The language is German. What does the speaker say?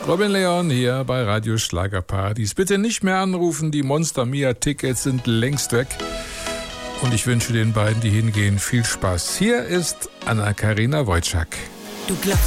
Robin Leon hier bei Radio Schlagerparadies. Bitte nicht mehr anrufen, die Monster Mia Tickets sind längst weg. Und ich wünsche den beiden, die hingehen, viel Spaß. Hier ist Anna-Karina Wojcik. Du glaubst